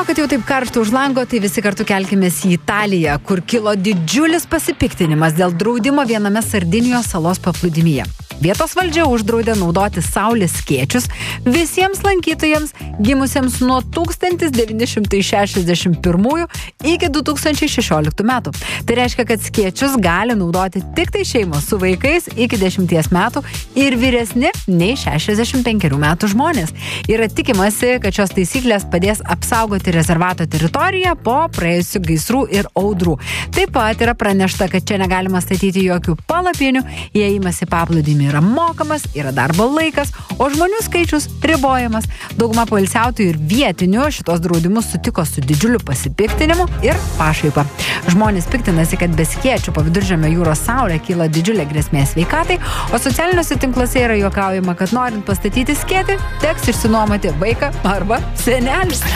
kad jau taip karšta už lango, tai visi kartu kelkimės į Italiją, kur kilo didžiulis pasipiktinimas dėl draudimo viename Sardinijos salos paplūdimyje. Vietos valdžia uždraudė naudoti saulės skėčius visiems lankytojams gimusiems nuo 1961 iki 2016 metų. Tai reiškia, kad skėčius gali naudoti tik tai šeimos su vaikais iki 10 metų ir vyresni nei 65 metų žmonės. Yra tikimasi, kad šios taisyklės padės apsaugoti rezervato teritoriją po praėjusių gaisrų ir audrų. Taip pat yra pranešta, kad čia negalima statyti jokių palapinių, įėjimas į paplūdimį yra mokamas, yra darbo laikas, o žmonių skaičius ribojamas. Dauguma poilsiautojų ir vietinių šitos draudimus sutiko su didžiuliu pasipiktinimu ir pašaipa. Žmonės piktinasi, kad be skėčių po Viduržemio jūros saulė kyla didžiulė grėsmė sveikatai, o socialiniuose tinkluose yra juokaujama, kad norint pastatyti skėtį, teks išsinuomoti vaiką arba senelis.